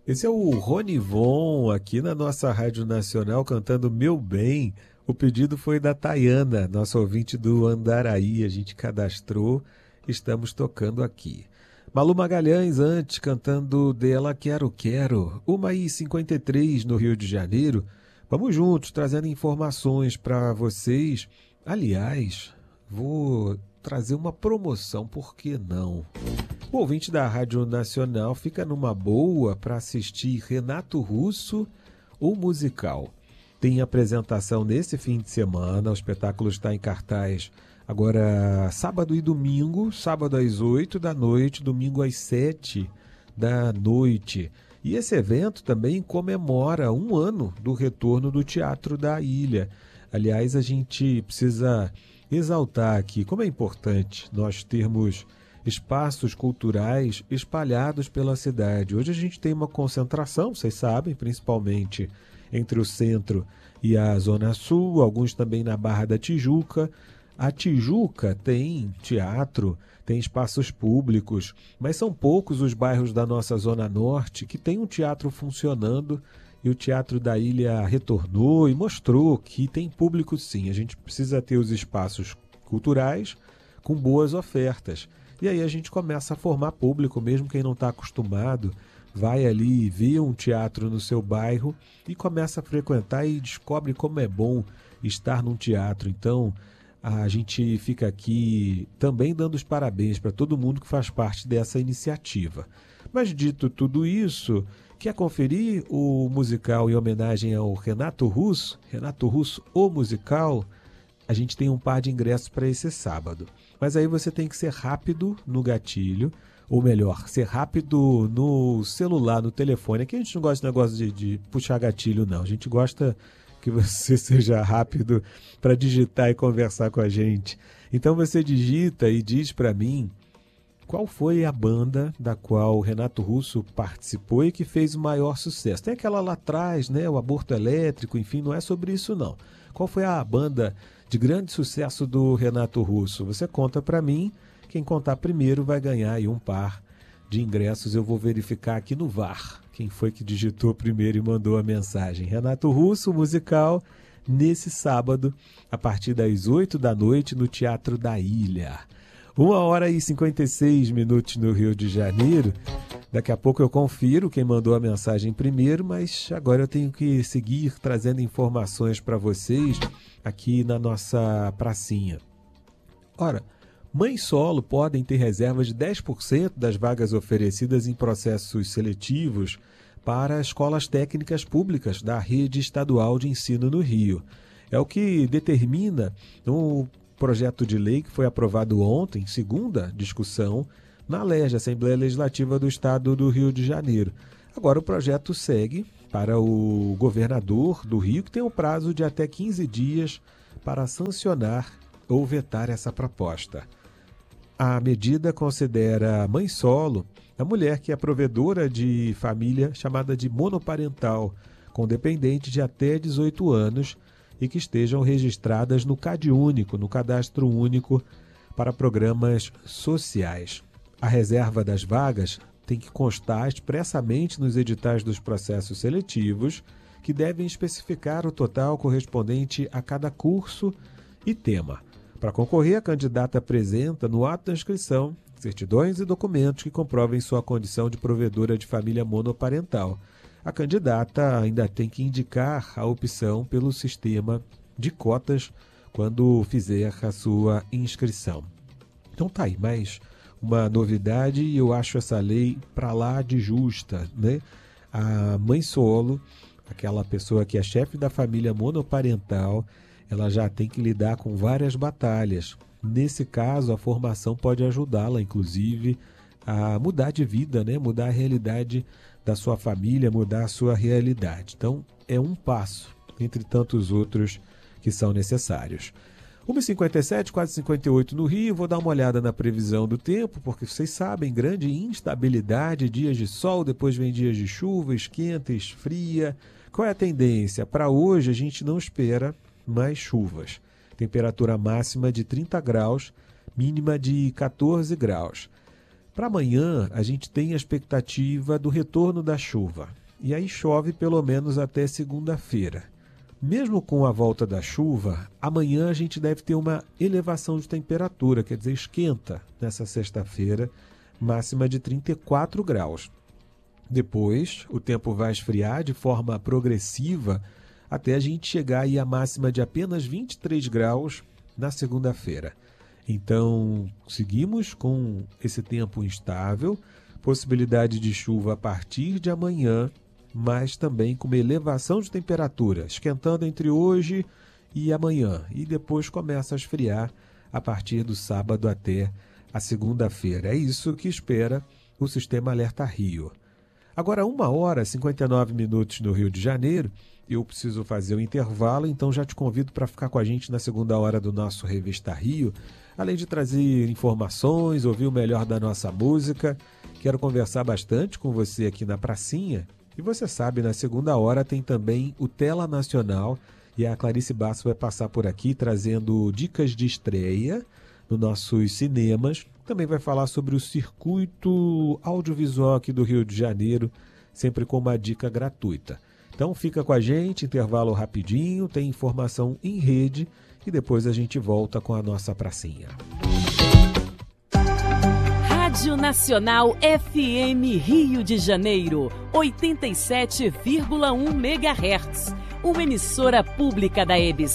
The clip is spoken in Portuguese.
Esse é o Ronivon, aqui na nossa Rádio Nacional, cantando Meu Bem. O pedido foi da Tayana, nossa ouvinte do Andaraí. A gente cadastrou, estamos tocando aqui. Malu Magalhães, antes, cantando Dela Quero Quero. 1h53 no Rio de Janeiro. Vamos juntos, trazendo informações para vocês. Aliás, vou trazer uma promoção, por que não? O ouvinte da Rádio Nacional fica numa boa para assistir Renato Russo, o musical. Tem apresentação nesse fim de semana, o espetáculo está em cartaz agora sábado e domingo, sábado às 8 da noite, domingo às 7 da noite. E esse evento também comemora 1 ano do retorno do Teatro da Ilha. Aliás, a gente precisa exaltar aqui como é importante nós termos espaços culturais espalhados pela cidade. Hoje a gente tem uma concentração, vocês sabem, principalmente entre o centro e a Zona Sul, alguns também na Barra da Tijuca. A Tijuca tem teatro, tem espaços públicos, mas são poucos os bairros da nossa Zona Norte que tem um teatro funcionando, e o Teatro da Ilha retornou e mostrou que tem público sim. A gente precisa ter os espaços culturais com boas ofertas. E aí a gente começa a formar público, mesmo quem não está acostumado, vai ali ver um teatro no seu bairro e começa a frequentar e descobre como é bom estar num teatro. Então, a gente fica aqui também dando os parabéns para todo mundo que faz parte dessa iniciativa. Mas dito tudo isso, quer conferir o musical em homenagem ao Renato Russo, o musical? A gente tem um par de ingressos para esse sábado. Mas aí você tem que ser rápido no gatilho, ou melhor, ser rápido no celular, no telefone. Aqui a gente não gosta de negócio de puxar gatilho, não. A gente gosta que você seja rápido para digitar e conversar com a gente. Então você digita e diz para mim qual foi a banda da qual o Renato Russo participou e que fez o maior sucesso. Tem aquela lá atrás, né, o Aborto Elétrico, enfim, não é sobre isso não. Qual foi a banda de grande sucesso do Renato Russo? Você conta para mim, quem contar primeiro vai ganhar aí um par de ingressos. Eu vou verificar aqui no VAR quem foi que digitou primeiro e mandou a mensagem. Renato Russo, musical, nesse sábado, a partir das 8 da noite, no Teatro da Ilha. 1h56 no Rio de Janeiro. Daqui a pouco eu confiro quem mandou a mensagem primeiro, mas agora eu tenho que seguir trazendo informações para vocês aqui na nossa pracinha. Ora, mães solo podem ter reserva de 10% das vagas oferecidas em processos seletivos para escolas técnicas públicas da rede estadual de ensino no Rio. É o que determina o projeto de lei que foi aprovado ontem, segunda discussão, na LERJ, Assembleia Legislativa do Estado do Rio de Janeiro. Agora o projeto segue para o governador do Rio, que tem um prazo de até 15 dias para sancionar ou vetar essa proposta. A medida considera a mãe solo a mulher que é provedora de família chamada de monoparental, com dependentes de até 18 anos e que estejam registradas no CadÚnico, no Cadastro Único para Programas Sociais. A reserva das vagas tem que constar expressamente nos editais dos processos seletivos, que devem especificar o total correspondente a cada curso e tema. Para concorrer, a candidata apresenta no ato da inscrição certidões e documentos que comprovem sua condição de provedora de família monoparental. A candidata ainda tem que indicar a opção pelo sistema de cotas quando fizer a sua inscrição. Então tá aí, mais uma novidade, e eu acho essa lei para lá de justa, né? A mãe solo, aquela pessoa que é chefe da família monoparental, ela já tem que lidar com várias batalhas. Nesse caso, a formação pode ajudá-la, inclusive, a mudar de vida, né? Mudar a realidade da sua família, mudar a sua realidade. Então, é um passo entre tantos outros que são necessários. 1h57, quase 58 no Rio. Vou dar uma olhada na previsão do tempo, porque vocês sabem, grande instabilidade, dias de sol, depois vem dias de chuva, esquenta, esfria. Qual é a tendência? Para hoje a gente não espera mais chuvas. Temperatura máxima de 30 graus, mínima de 14 graus. Para amanhã, a gente tem a expectativa do retorno da chuva. E aí chove pelo menos até segunda-feira. Mesmo com a volta da chuva, amanhã a gente deve ter uma elevação de temperatura, quer dizer, esquenta nessa sexta-feira, máxima de 34 graus. Depois, o tempo vai esfriar de forma progressiva até a gente chegar aí à máxima de apenas 23 graus na segunda-feira. Então, seguimos com esse tempo instável, possibilidade de chuva a partir de amanhã, mas também com uma elevação de temperatura, esquentando entre hoje e amanhã. E depois começa a esfriar a partir do sábado até a segunda-feira. É isso que espera o Sistema Alerta Rio. Agora, 1h59 no Rio de Janeiro. Eu preciso fazer o intervalo, então já te convido para ficar com a gente na segunda hora do nosso Revista Rio. Além de trazer informações, ouvir o melhor da nossa música, quero conversar bastante com você aqui na Pracinha. E você sabe, na segunda hora tem também o Tela Nacional e a Clarice Basso vai passar por aqui trazendo dicas de estreia nos nossos cinemas. Também vai falar sobre o circuito audiovisual aqui do Rio de Janeiro, sempre com uma dica gratuita. Então fica com a gente, intervalo rapidinho, tem informação em rede e depois a gente volta com a nossa pracinha. Rádio Nacional FM Rio de Janeiro, 87,1 MHz. Uma emissora pública da EBC.